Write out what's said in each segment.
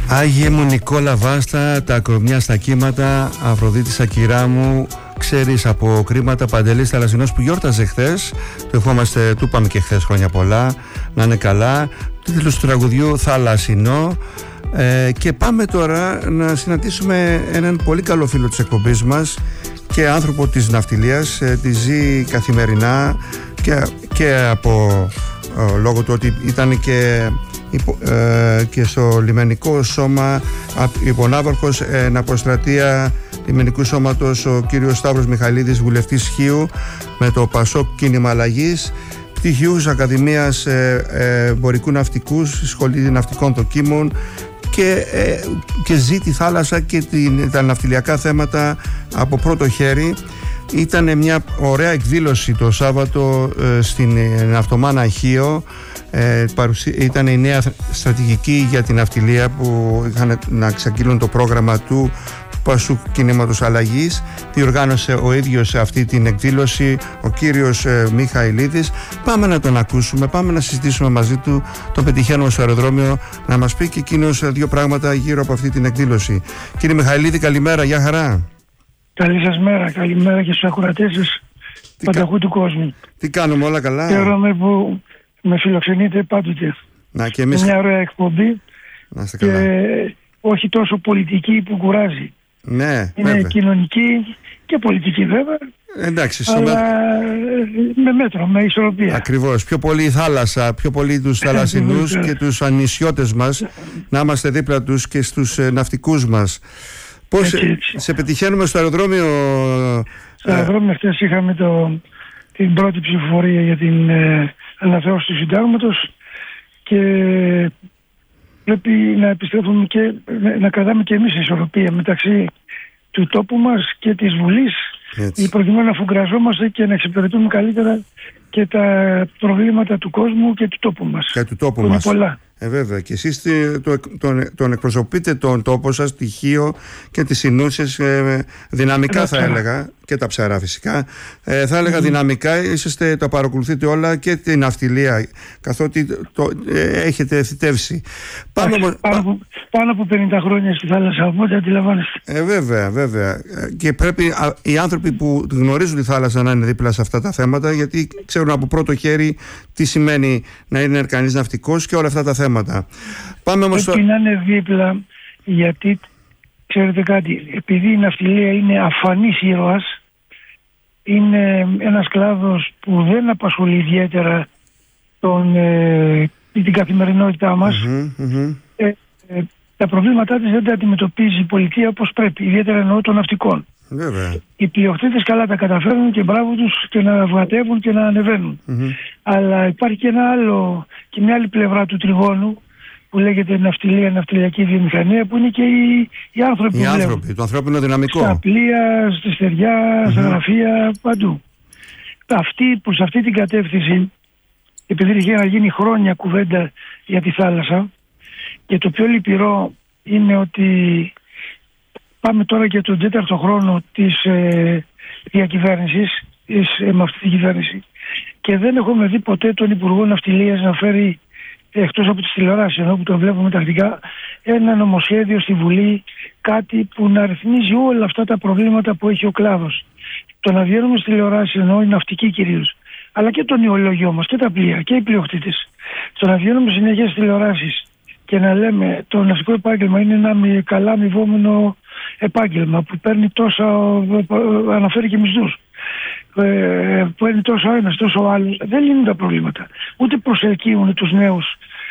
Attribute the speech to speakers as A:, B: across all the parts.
A: Άγιε μου Νικόλα Βάστα, τα ακρομιά στα κύματα, Αφροδίτησα κυρά μου, ξέρεις από κρίματα, Παντελής Θαλασσινός που γιόρταζε χθες. Το ευχόμαστε, του είπαμε και χθες χρόνια πολλά, να είναι καλά. Τίτλος του τραγουδιού Θαλασσινό. Και πάμε τώρα να συναντήσουμε έναν πολύ καλό φίλο της εκπομπής μας και άνθρωπο της ναυτιλίας, τη ζει καθημερινά και από λόγω του ότι ήταν και στο λιμενικό σώμα υπονάβαρχος αποστρατεία λιμενικού σώματος ο κύριος Σταύρος Μιχαλίδης, βουλευτής Χίου με το Πασόκ Κίνημα Αλλαγής, πτυχιούχος Ακαδημίας Εμπορικού Ναυτικού, Σχολή Ναυτικών Δοκίμων και ζει τη θάλασσα και τα ναυτιλιακά θέματα από πρώτο χέρι. Ήταν μια ωραία εκδήλωση το Σάββατο στην Ναυτομάνα Χίο. Ήταν η νέα στρατηγική για την ναυτιλία που είχαν να εξαγγείλουν το πρόγραμμα του Πασού Κινήματος Αλλαγής. Διοργάνωσε ο ίδιος αυτή την εκδήλωση ο κύριος Μιχαηλίδης. Πάμε να τον ακούσουμε, πάμε να συζητήσουμε μαζί του. Τον πετυχαίνουμε στο αεροδρόμιο να μας πει και εκείνος δύο πράγματα γύρω από αυτή την εκδήλωση. Κύριε Μιχαηλίδη, καλημέρα, γεια χαρά.
B: Καλή σας μέρα, καλημέρα και στους ακροατές σας πανταχού του κόσμου.
A: Τι κάνουμε, όλα καλά?
B: Χαίρομαι που με φιλοξενείτε πάντοτε.
A: Και εμείς...
B: Μια ωραία εκπομπή
A: και
B: όχι τόσο πολιτική που κουράζει.
A: Ναι,
B: είναι
A: βέβαια.
B: Κοινωνική και πολιτική βέβαια.
A: Εντάξει,
B: αλλά με μέτρο, με ισορροπία.
A: Ακριβώς. Πιο πολύ η θάλασσα, πιο πολύ τους θαλασσινούς και τους ανισιώτες μας, να είμαστε δίπλα τους και στους ναυτικούς μας. Πώς σε πετυχαίνουμε στο αεροδρόμιο?
B: Στο αεροδρόμιο χθες είχαμε την πρώτη ψηφοφορία για την αναθεώρηση του συντάγματος και πρέπει να επιστρέφουμε και να κρατάμε και εμείς ισορροπία μεταξύ του τόπου μας και της Βουλής, προκειμένου να αφουγκραζόμαστε και να εξυπηρετούμε καλύτερα και τα προβλήματα του κόσμου και του τόπου μας.
A: Και του τόπου μας.
B: Πολλά.
A: Βέβαια, και εσείς τον εκπροσωπείτε τον τόπο σας, τη Χίο και τις συνούσες δυναμικά θα έλεγα, και τα ψαρά φυσικά, θα έλεγα δυναμικά, το παρακολουθείτε όλα και την ναυτιλία, καθότι έχετε θητεύσει.
B: Πάνω από 50 χρόνια στη θάλασσα, οπότε αντιλαμβάνεστε.
A: Βέβαια. Και πρέπει οι άνθρωποι που γνωρίζουν τη θάλασσα να είναι δίπλα σε αυτά τα θέματα, γιατί ξέρουν από πρώτο χέρι τι σημαίνει να είναι κανείς ναυτικός και όλα αυτά τα θέματα. Πάμε όμως
B: πρέπει να είναι δίπλα, γιατί ξέρετε κάτι, επειδή η ναυτιλία είναι αφανής ήρωας, είναι ένας κλάδος που δεν απασχολεί ιδιαίτερα την καθημερινότητά μας. Τα προβλήματά της δεν τα αντιμετωπίζει η πολιτεία όπως πρέπει, ιδιαίτερα εννοώ των ναυτικών.
A: Βέβαια.
B: Οι πλειοκτήτες καλά τα καταφέρνουν και μπράβο τους και να βγατεύουν και να ανεβαίνουν. Αλλά υπάρχει και μια άλλη πλευρά του τριγώνου που λέγεται ναυτιλία, ναυτιλιακή βιομηχανία, που είναι και οι άνθρωποι.
A: Το ανθρώπινο δυναμικό.
B: Στα πλοία, στη στεριά, στα γραφεία, παντού. Προς αυτή την κατεύθυνση, επειδή είχε να γίνει χρόνια κουβέντα για τη θάλασσα, και το πιο λυπηρό είναι ότι πάμε τώρα και τον 4ο χρόνο της διακυβέρνησης, με αυτή την κυβέρνηση, και δεν έχουμε δει ποτέ τον Υπουργό Ναυτιλίας να φέρει, εκτός από τις τηλεοράσεις, ενώ που το βλέπουμε τακτικά, ένα νομοσχέδιο στη Βουλή, κάτι που να ρυθμίζει όλα αυτά τα προβλήματα που έχει ο κλάδος. Το να βγαίνουμε στις τηλεοράσεις, ενώ οι ναυτικοί κυρίως, αλλά και το νεολόγιο μας και τα πλοία και οι πλειοκτήτες, το να βγαίνουμε συνέχεια στις τηλεοράσεις και να λέμε το ναυτικό επάγγελμα είναι ένα καλά αμοιβόμενο επάγγελμα που παίρνει τόσα, αναφέρει και μισθούς, που παίρνει τόσο ένας, τόσο άλλος, δεν λύνουν τα προβλήματα. Ούτε προσελκύουν τους νέους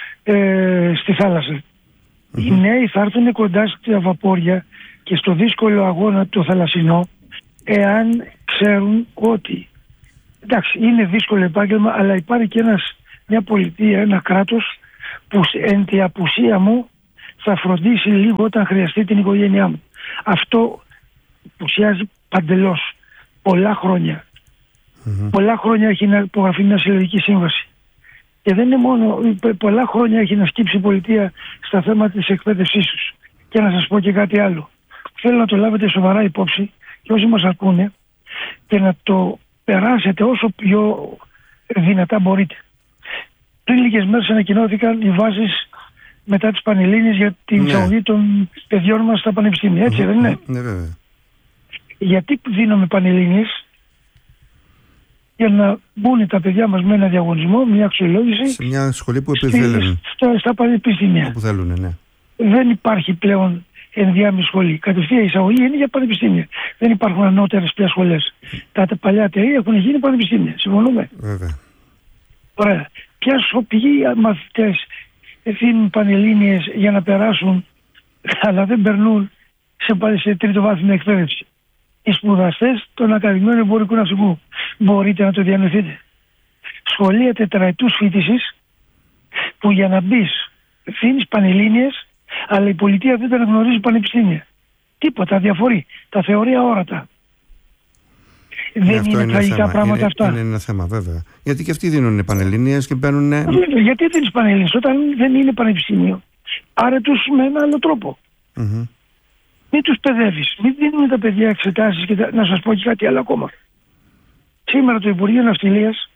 B: στη θάλασσα. Οι νέοι θα έρθουν κοντά στα βαπόρια και στο δύσκολο αγώνα το θαλασσινό, εάν ξέρουν ότι εντάξει, είναι δύσκολο επάγγελμα, αλλά υπάρχει και μια πολιτεία, ένα κράτος που εν τη απουσία μου θα φροντίσει λίγο όταν χρειαστεί την οικογένειά μου. Αυτό απουσιάζει παντελώς. Πολλά χρόνια. Πολλά χρόνια έχει να υπογραφεί μια συλλογική σύμβαση. Και δεν είναι μόνο, πολλά χρόνια έχει να σκύψει η πολιτεία στα θέματα της εκπαίδευσής τους. Και να σας πω και κάτι άλλο. Θέλω να το λάβετε σοβαρά υπόψη και όσοι μας ακούνε και να το περάσετε όσο πιο δυνατά μπορείτε. Πριν λίγες μέρες ανακοινώθηκαν οι βάσεις μετά τις Πανελλήνιες για την εισαγωγή των παιδιών μας στα πανεπιστήμια. Έτσι δεν είναι?
A: Ναι, βέβαια. Γιατί
B: δίνουμε Πανελλήνιες? Για να μπουν τα παιδιά μας με ένα διαγωνισμό, μια αξιολόγηση
A: σε μια σχολή που επιθέλουν
B: στα πανεπιστήμια.
A: Όπου θέλουν, ναι.
B: Δεν υπάρχει πλέον ενδιάμεση σχολή. Κατευθείαν η εισαγωγή είναι για πανεπιστήμια. Δεν υπάρχουν ανώτερες πια σχολές. Τα παλιά ΤΕΗ έχουν γίνει πανεπιστήμια. Συμφωνούμε?
A: Βέβαια.
B: Ωραία. Ποια σοπηγοί μαθητές δίνουν Πανελλήνιες για να περάσουν, αλλά δεν περνούν σε τρίτο βάθμια εκπαίδευση? Οι σπουδαστές των Ακαδημιών Εμπορικού Ναυτικού. Μπορείτε να το διανοηθείτε? Σχολεία τετραετούς φοιτησης που για να μπεις δίνεις Πανελλήνιες, αλλά η πολιτεία δεν τα αναγνωρίζει πανεπιστήμια. Τίποτα, διαφορεί. Τα θεωρεί αόρατα. Δεν είναι τραγικά πράγματα αυτά?
A: Είναι ένα θέμα, βέβαια. Γιατί και αυτοί δίνουν Πανελλήνιες και παίρνουν.
B: Γιατί δίνεις Πανελλήνιες όταν δεν είναι πανεπιστήμιο? Άρα τους με ένα άλλο τρόπο. Μην τους παιδεύεις, μην δίνουν τα παιδιά εξετάσεις. Και να σας πω και κάτι άλλο ακόμα. Σήμερα το Υπουργείο Ναυτιλίας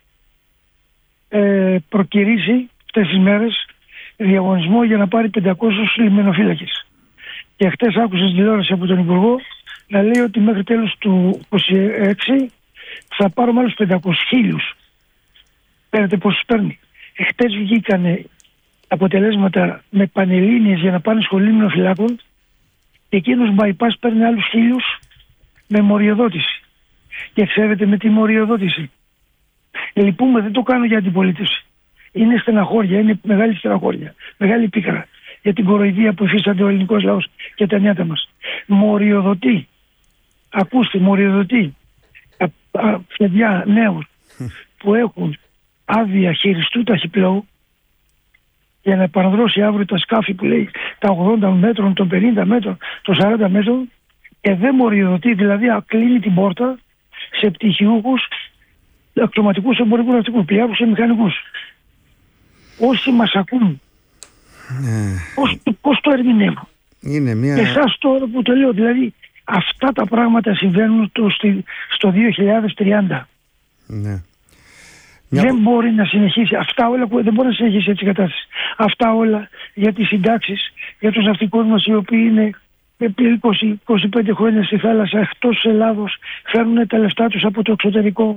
B: προκηρύσσει αυτές τις μέρες διαγωνισμό για να πάρει 500 λιμενοφύλακες. Και χτες άκουσα στην τηλεόραση από τον Υπουργό να λέει ότι μέχρι τέλος του 2026 θα πάρουμε άλλους 500.000. Παίρνετε πόσους παίρνει? Χτες βγήκανε αποτελέσματα με Πανελλήνιες για να πάνε σχολή λιμενοφυλάκων και εκείνος bypass παίρνει άλλους 1.000 με μοριοδότηση. Και ξέρετε με τι μοριοδότηση? Λυπούμε, δεν το κάνω για αντιπολίτευση. Είναι στεναχώρια, είναι μεγάλη στεναχώρια, μεγάλη πίκρα για την κοροϊδία που υφίσταται ο ελληνικός λαός και τα νιάτα μας. Μοριοδοτεί, ακούστε, μοριοδοτεί παιδιά νέους που έχουν άδεια χειριστού ταχυπλώου για να επαναδρώσει αύριο τα σκάφη που λέει τα 80 μέτρων, των 50 μέτρων, των 40 μέτρων, και δεν μοριοδοτεί, δηλαδή κλείνει την πόρτα σε πτυχιούχους αξιωματικούς εμπορικού ναυτικού, πλοιάρχους και μηχανικούς. Όσοι μας ακούν, πώς το ερμηνεύω?
A: Είναι μια...
B: Εσάς τώρα που το λέω, δηλαδή αυτά τα πράγματα συμβαίνουν στο 2030.
A: Ναι.
B: Δεν μπορεί να συνεχίσει αυτά όλα, δεν μπορεί να συνεχίσει έτσι η κατάσταση. Αυτά όλα για τις συντάξεις, για τους ναυτικούς μας οι οποίοι είναι επί 20-25 χρόνια στη θάλασσα εκτός Ελλάδος, φέρνουν τα λεφτά τους από το εξωτερικό.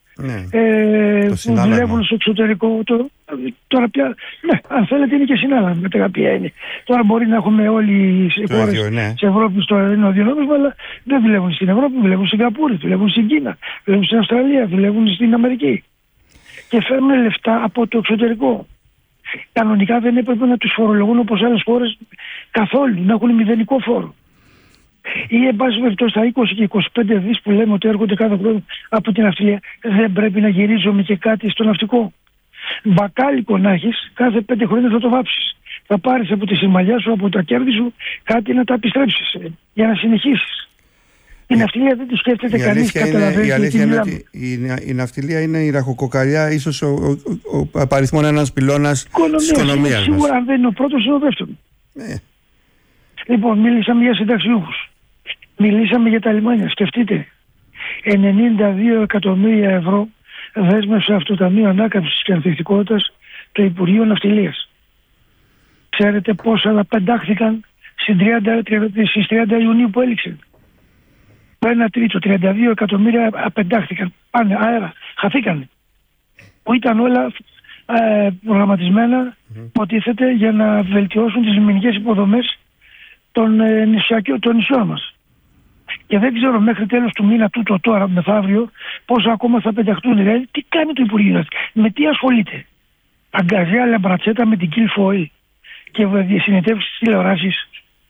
B: Που δουλεύουν στο εξωτερικό. Τώρα πια, ναι, αν θέλετε είναι και συνάλλαγμα, με θεραπεία είναι. Τώρα μπορεί να έχουμε όλοι οι χώρες της Ευρώπης το ίδιο νόμισμα, αλλά δεν δουλεύουν στην Ευρώπη, δουλεύουν στην Σιγκαπούρη, δουλεύουν στην Κίνα, δουλεύουν στην Αυστραλία, δουλεύουν στην Αμερική. Και φέρνουν λεφτά από το εξωτερικό. Κανονικά δεν έπρεπε να τους φορολογούν όπως άλλες χώρες καθόλου, να έχουν μηδενικό φόρο. Ή εν πάση περιπτώσει τα 20 και 25 δις που λέμε ότι έρχονται κάθε χρόνο από την ναυτιλία, δεν πρέπει να γυρίζουμε και κάτι στο ναυτικό? Μπακάλικο να έχεις, κάθε 5 χρόνια θα το βάψεις. Θα πάρεις από τη συμμαλιά σου, από τα κέρδη σου, κάτι να τα επιστρέψεις για να συνεχίσεις. Η ναυτιλία δεν τη σκέφτεται κανείς, καταλαβαίνει.
A: Η αλήθεια είναι ότι η ναυτιλία είναι η ραχοκοκαλιά, ίσως ο απαριθμόν ένας πυλώνας της οικονομίας μας.
B: Σίγουρα αν δεν είναι ο πρώτος, είναι ο δεύτερος. Λοιπόν, μίλησαμε για συνταξιούχους. Μιλήσαμε για τα λιμάνια. Σκεφτείτε, 92 εκατομμύρια ευρώ δέσμευσε αυτό το Ταμείο Ανάκαμψης και Ανθεκτικότητας το Υπουργείο Ναυτιλίας. Ξέρετε πόσα αλλά πεντάχθηκαν στις 30 Ιουνίου που έληξε? Το 1/3, 32 εκατομμύρια απεντάχθηκαν. Πάνε αέρα, χαθήκανε. Που ήταν όλα προγραμματισμένα, υποτίθεται, για να βελτιώσουν τις λιμενικές υποδομές των νησιών μας. Και δεν ξέρω μέχρι τέλος του μήνα τούτο τώρα, μεθαύριο, πόσα ακόμα θα πενταχτούν. Δηλαδή, τι κάνει το Υπουργείο, με τι ασχολείται? Αγκαζιά λαμπρατσέτα με την Κιλφόη και συνεντεύξεις στις τηλεοράσεις.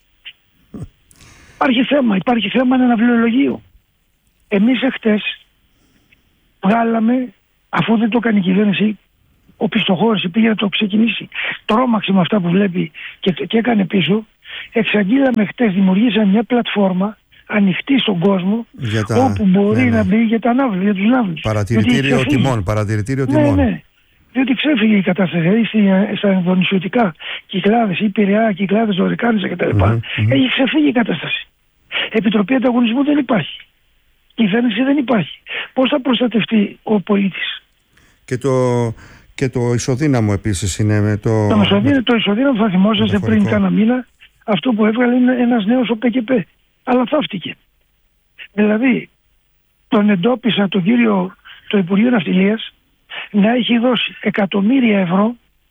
B: Υπάρχει θέμα, είναι ένα βιβλιολογείο. Εμείς εχθές βγάλαμε, αφού δεν το έκανε η κυβέρνηση, οπισθοχώρησε, πήγε να το ξεκινήσει, τρόμαξε με αυτά που βλέπει και έκανε πίσω. Εξαγγείλαμε χτες, δημιουργήσαμε μια πλατφόρμα ανοιχτή στον κόσμο, όπου μπορεί να μπει για τα ναύλια, για τους ναύλους.
A: Παρατηρητήριο τιμών.
B: Ναι. Διότι ξέφυγε η κατάσταση στα ενδονησιωτικά Κυκλάδες ή Πειραιά, Κυκλάδες, Δωρικάνησα κτλ. Έχει ξεφύγει η κατάσταση. Επιτροπή Ανταγωνισμού δεν υπάρχει. Κυβέρνηση δεν υπάρχει. Πώς θα προστατευτεί ο πολίτης?
A: Και το ισοδύναμο επίσης είναι με το...
B: Το ισοδύναμο θα θυμόσαστε πριν κάνα μήνα, αυτό που έβγαλε είναι ένας νέος ο ΠΚΠ. Αλλά θαύτηκε. Δηλαδή, τον εντόπισα τον κύριο, το Υπουργείο Ναυτιλίας, να έχει δώσει εκατομμύρια ευρώ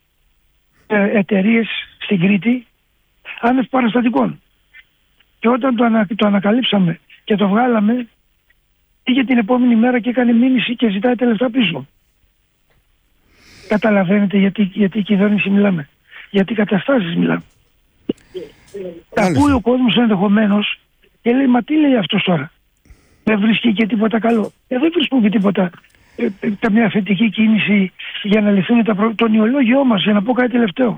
B: εταιρείες στην Κρήτη άνευ παραστατικών. Και όταν το ανακαλύψαμε και το βγάλαμε, πήγε την επόμενη μέρα και έκανε μήνυση και ζητάει τα λεφτά πίσω. Καταλαβαίνετε γιατί η κυβέρνηση μιλάμε. Γιατί καταστάσεις μιλάμε. Τα ακούει ο κόσμος ενδεχομένως και λέει, μα τι λέει αυτός τώρα? Δεν βρίσκει και τίποτα καλό. Δεν βρίσκουν και τίποτα. Καμιά θετική κίνηση για να λυθούν το νεολόγιό μας, για να πω κάτι τελευταίο.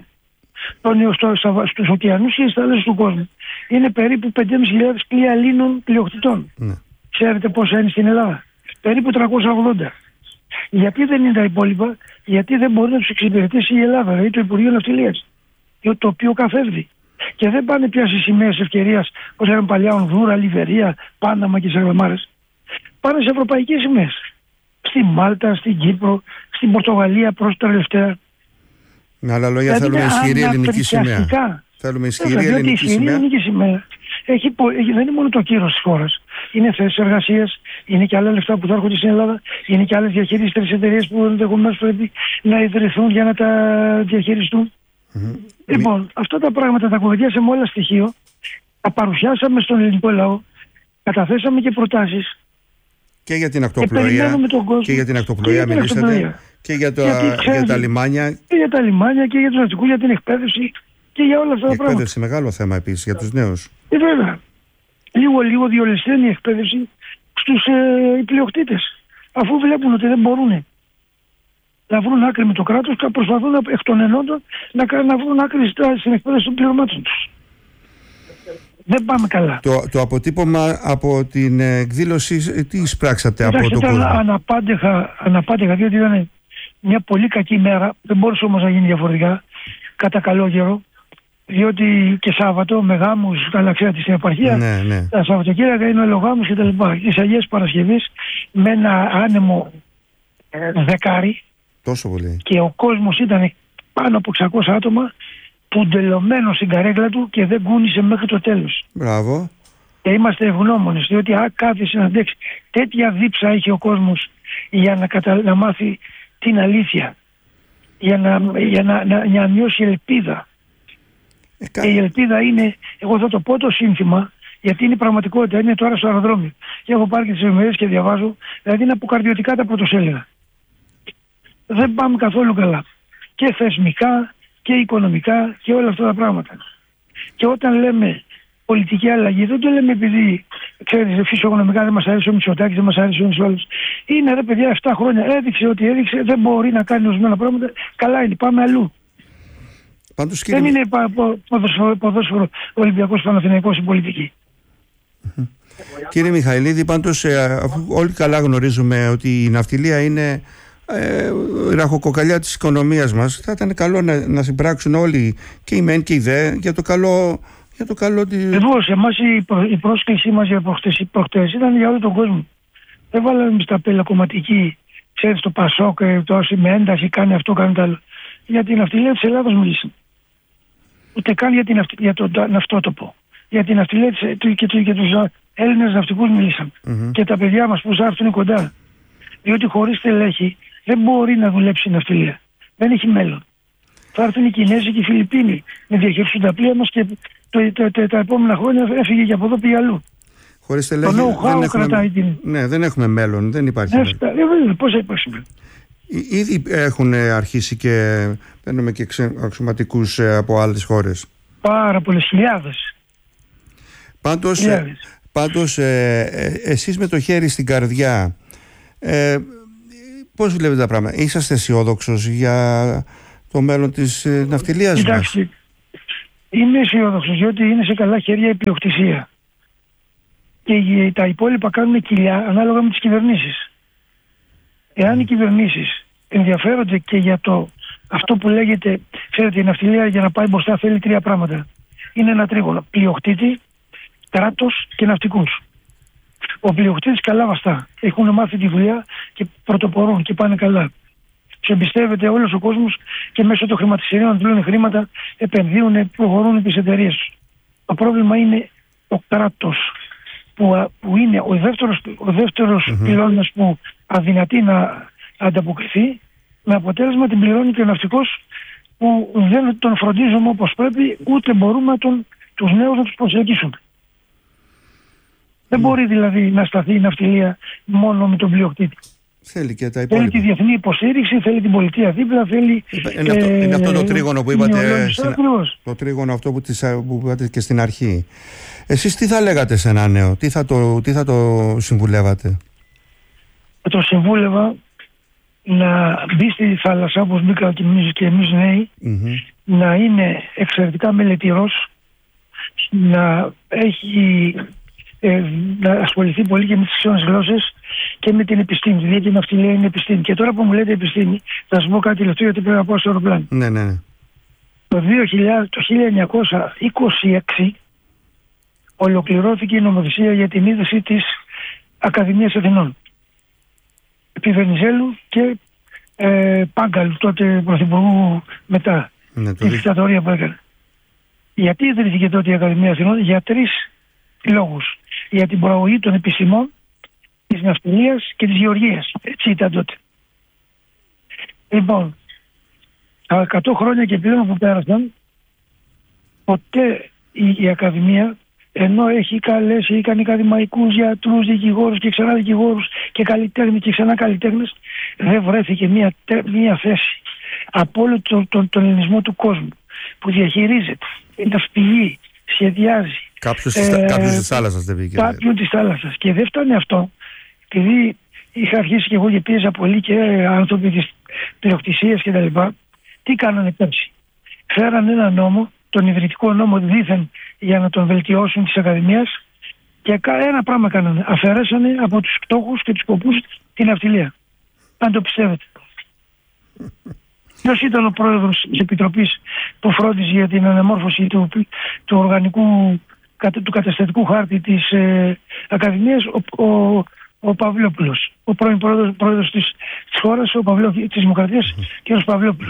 B: Στους ωκεανούς και στις θάλασσες του κόσμου είναι περίπου 5.500 πλοία Ελλήνων πλειοκτητών. Ξέρετε πόσα είναι στην Ελλάδα? Περίπου 380. Γιατί δεν είναι τα υπόλοιπα? Γιατί δεν μπορεί να τους εξυπηρετήσει η Ελλάδα, δηλαδή το Υπουργείο Ναυτιλίας, το οποίο καφεύδει. Και δεν πάνε πια στις σημαίες ευκαιρίας, όπως λέγαμε παλιά, Ονδούρα, Λιβερία, Πάναμα και Σαγλαμάρες. Πάνε σε ευρωπαϊκές σημαίες. Στη Μάλτα, στην Κύπρο, στην Πορτογαλία προς τα τελευταία.
A: Με άλλα λόγια, θέλουμε ισχυρή ελληνική σημαία. Θέλουμε ισχυρή ελληνική
B: σημαία. Δεν είναι μόνο το κύρος της χώρας. Είναι θέσεις εργασίας, είναι και άλλα λεφτά που θα έρχονται στην Ελλάδα, είναι και άλλες διαχειρίστες εταιρείες που ενδεχομένως πρέπει να ιδρυθούν για να τα διαχειριστούν. Λοιπόν, αυτά τα πράγματα τα κουβεντιάσαμε όλα στοιχείο, τα παρουσιάσαμε στον ελληνικό λαό, καταθέσαμε και προτάσεις.
A: Και για την ακτοπλοεία, και για την ακτοπλοεία μιλήσατε, και για τα λιμάνια.
B: Και για τα λιμάνια και για τους ναυτικούς, για την εκπαίδευση και για όλα αυτά τα πράγματα.
A: Η εκπαίδευση μεγάλο θέμα επίσης για τους νέους.
B: Βέβαια. Λίγο διολυσταίνει η εκπαίδευση στους πλειοκτήτες. Αφού βλέπουν ότι δεν μπορούν να βρουν άκρη με το κράτος, προσπαθούν εκ των ενόντων να βρουν άκρη στην εκπαίδευση των πληρωμάτων τους. Δεν πάμε καλά.
A: Το αποτύπωμα από την εκδήλωση, τι εισπράξατε από το κόσμο?
B: Αναπάντεχα, διότι ήταν μια πολύ κακή μέρα. Δεν μπορούσε όμως να γίνει διαφορετικά, κατά καλό καιρό. Διότι και Σάββατο με γάμους, καλά ξέρετε στην επαρχία, τα Σαββατοκύριακα είναι ολογάμους και τα λοιπά. Τις Αγίες Παρασκευής με ένα άνεμο δεκάρι.
A: Τόσο πολύ.
B: Και ο κόσμος ήταν πάνω από 600 άτομα, πουντελωμένο στην καρέκλα του και δεν κούνησε μέχρι το τέλος.
A: Μπράβο.
B: Και είμαστε ευγνώμονες, διότι κάθισε να αντέξει. Τέτοια δίψα είχε ο κόσμος για να μάθει την αλήθεια, για να νιώσει ελπίδα. Και η ελπίδα είναι, εγώ θα το πω το σύνθημα, γιατί είναι πραγματικότητα, είναι τώρα στο αεροδρόμιο. Και έχω πάρει και τις εφημερίδες και διαβάζω, δηλαδή είναι αποκαρδιωτικά τα πρωτοσέλιδα. Δεν πάμε καθόλου καλά. Και θεσμικά και οικονομικά και όλα αυτά τα πράγματα. Και όταν λέμε πολιτική αλλαγή, δεν το λέμε επειδή, ξέρετε, φυσιογνωμικά δεν μας αρέσει ο Μητσοτάκης, δεν μας αρέσει ο Μητσόλος. Είναι ρε παιδιά, 7 χρόνια έδειξε ότι έδειξε, δεν μπορεί να κάνει ορισμένα πράγματα. Καλά είναι, πάμε αλλού.
A: Πάντως,
B: δεν είναι ποδόσφαιρο Ολυμπιακός Παναθηναϊκός η πολιτική.
A: Κύριε Μιχαηλίδη, πάντως όλοι καλά γνωρίζουμε ότι η ναυτιλία είναι η ραχοκοκαλιά της οικονομίας μας. Θα ήταν καλό να συμπράξουν όλοι, και οι μεν και οι δε, για το καλό
B: Βεβαίως, εμάς η πρόσκλησή μας για προχτές ήταν για όλο τον κόσμο. Δεν βάλαμε στα πελακομματική, ξέρετε, το Πασόκ, το με ένταση κάνει αυτό, κάνει το άλλο. Για την ναυτιλία της Ελλάδας μιλήσαμε. Ούτε καν για το ναυτότοπο. Για την ναυτιλία και τους Έλληνες ναυτικούς μιλήσαμε. Και τα παιδιά μας που θα έρθουν κοντά. Διότι χωρίς τελέχη δεν μπορεί να δουλέψει η ναυτιλία. Δεν έχει μέλλον. Θα έρθουν οι Κινέζοι και οι Φιλιππίνοι να διαχειριστούν τα πλοία μας και τα επόμενα χρόνια έφυγε και από εδώ πήγε αλλού.
A: Χωρίς τελέχη δεν έχουμε μέλλον. Δεν υπάρχει μέλλον.
B: Πώς θα υπάρξει μέλλον?
A: Ήδη έχουν αρχίσει και παίρνουμε και αξιωματικούς από άλλες χώρες.
B: Πάρα πολλές χιλιάδες.
A: Πάντως εσείς με το χέρι στην καρδιά, πώς βλέπετε τα πράγματα? Είσαστε αισιόδοξος για το μέλλον της ναυτιλίας μας?
B: Κοιτάξτε, είμαι αισιόδοξος διότι είναι σε καλά χέρια η πλειοκτησία. Και τα υπόλοιπα κάνουν κοιλιά ανάλογα με τις κυβερνήσεις. Εάν οι κυβερνήσεις ενδιαφέρονται και για αυτό που λέγεται, ξέρετε, η ναυτιλία για να πάει μπροστά θέλει 3 πράγματα. Είναι ένα τρίγωνο: πλειοκτήτη, κράτος και ναυτικούς. Ο πλειοκτήτης καλά βαστά. Έχουν μάθει τη δουλειά και πρωτοπορούν και πάνε καλά. Τους εμπιστεύεται όλος ο κόσμος και μέσω των χρηματιστηρίων δηλώνουν χρήματα, επενδύουν, προχωρούν τις εταιρείες τους. Το πρόβλημα είναι το κράτος, που είναι ο δεύτερος πυλώνας που αδυνατεί να ανταποκριθεί, με αποτέλεσμα την πληρώνει και ο ναυτικός, που δεν τον φροντίζουμε όπως πρέπει, ούτε μπορούμε τους νέους να τους προσελκύσουμε. Δεν μπορεί δηλαδή να σταθεί η ναυτιλία μόνο με τον πλειοκτήτη.
A: Θέλει και τα υπόλοιπα.
B: Θέλει τη διεθνή υποστήριξη, θέλει την πολιτεία δίπλα, θέλει.
A: Είναι αυτό το τρίγωνο που είπατε. Το τρίγωνο αυτό που είπατε και στην αρχή. Εσείς τι θα λέγατε σε ένα νέο, τι θα το συμβουλεύατε?
B: Το συμβούλευα να μπει στη θάλασσα, όπως μπήκα και εμείς νέοι, να είναι εξαιρετικά μελετηρός, να ασχοληθεί πολύ και με τις ξένες γλώσσες και με την επιστήμη, διότι η ναυτιλία είναι επιστήμη. Και τώρα που μου λέτε επιστήμη, θα σας πω κάτι τελευταίο, γιατί πρέπει να πάω στο αεροπλάνο.
A: Ναι.
B: Το 1926 ολοκληρώθηκε η νομοθεσία για την ίδρυση της Ακαδημίας Αθηνών. Επί Βενιζέλου και Πάγκαλου, τότε πρωθυπουργού μετά, τη δικτατορία που έκανε. Γιατί ιδρύθηκε τότε η Ακαδημία Αθηνών? Για 3 λόγους. Για την προαγωγή των επιστημών, της ναυτιλίας και της γεωργίας. Έτσι ήταν τότε. Λοιπόν, τα 100 χρόνια και πλέον που πέρασαν, ποτέ η Ακαδημία, ενώ έχει κάνει ακαδημαϊκούς, γιατρούς, δικηγόρους και ξανά δικηγόρους και καλλιτέχνες και ξανά καλλιτέχνες, δεν βρέθηκε μια θέση από όλο τον ελληνισμό του κόσμου που διαχειρίζεται, ναυπηγεί, σχεδιάζει.
A: Κάποιος της θάλασσας δεν βγήκε.
B: Κάποιον της θάλασσας. Και δεν φτάνει αυτό, επειδή είχα αρχίσει και εγώ και πίεζα πολύ και άνθρωποι της πλειοκτησίας και τα λοιπά. Τι κάνανε πέρσι? Φέραν ένα νόμο, τον ιδρυτικό νόμο δήθεν, για να τον βελτιώσουν της Ακαδημίας, και ένα πράγμα κάνανε. Αφαιρέσανε από τους στόχους και τους σκοπούς την ναυτιλία. Αν το πιστεύετε. Ποιος ήταν ο πρόεδρος της Επιτροπής που φρόντιζε για την αναμόρφωση του οργανικού, του καταστατικού χάρτη της Ακαδημίας? Ο Παυλόπουλος, ο πρώην πρόεδρος της χώρας, της Δημοκρατίας, κ. Παυλόπουλος.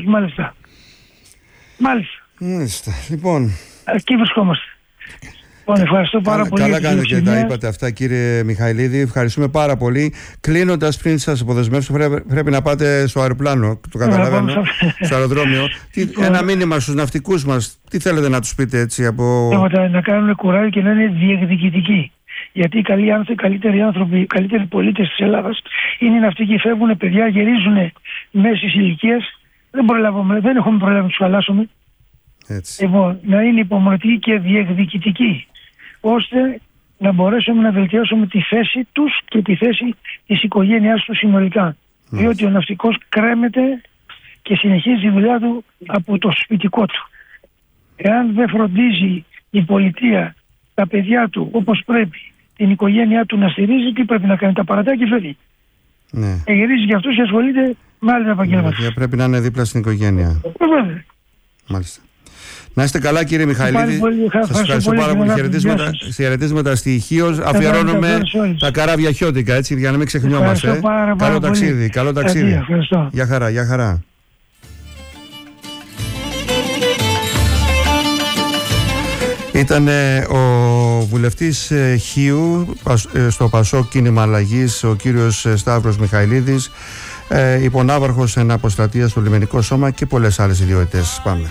B: Μάλιστα.
A: Λοιπόν.
B: Εκεί βρισκόμαστε. Ευχαριστώ πάρα πολύ.
A: Καλά κάνετε και τα είπατε αυτά, κύριε Μιχαηλίδη. Ευχαριστούμε πάρα πολύ. Κλείνοντας, πριν σας αποδεσμεύσω, πρέπει να πάτε στο αεροπλάνο. Το καταλαβαίνω. Στο αεροδρόμιο. Ένα μήνυμα στους ναυτικούς μας. Τι θέλετε να τους πείτε έτσι από.
B: Να κάνουν κουράγιο και να είναι διεκδικητικοί. Γιατί οι καλύτεροι άνθρωποι, οι καλύτεροι πολίτες της Ελλάδας είναι οι ναυτικοί. Φεύγουν παιδιά, γυρίζουν μέσης ηλικίας. Δεν έχουμε προλάβει να τους χαλάσουμε. Λοιπόν, να είναι υπομονετικοί και διεκδικητικοί, ώστε να μπορέσουμε να βελτιώσουμε τη θέση τους και τη θέση της οικογένειάς τους συνολικά. Διότι ο ναυτικός κρέμεται και συνεχίζει τη δουλειά του από το σπιτικό του. Εάν δεν φροντίζει η πολιτεία τα παιδιά του όπως πρέπει, την οικογένειά του να στηρίζει, τι πρέπει να κάνει? Τα παρατάει και φεύγει. Γυρίζει για αυτούς και ασχολείται με άλλα επαγγέλματα.
A: Πρέπει να είναι δίπλα στην οικογένεια.
B: Βέβαια.
A: Μάλιστα. Να είστε καλά, κύριε Μιχαηλίδη. Σας ευχαριστώ πάρα πολύ. Χαιρετίσματα στη Χίος. Αφιερώνουμε τα καράβια χιώτικα, έτσι, για να μην ξεχνιόμαστε. Καλό ταξίδι. Καλό ταξίδι. Γεια χαρά, γεια χαρά. Ήταν ο βουλευτής Χίου στο Πασόκ Κίνημα Αλλαγής, ο κύριος Σταύρος Μιχαηλίδης, υπονάβαρχος εν αποστρατεία στο Λιμενικό Σώμα και πολλές άλλες ιδιότητες. Πάμε.